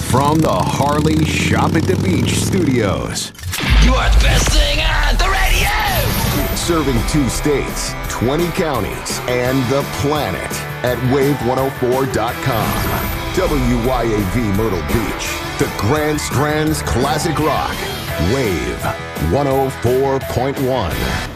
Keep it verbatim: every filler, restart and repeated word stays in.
From the Harley Shop at the Beach studios. You are the best thing on the radio! Serving two states, twenty counties, and the planet at wave one oh four dot com. W Y A V Myrtle Beach, the Grand Strands Classic Rock. Wave one oh four point one.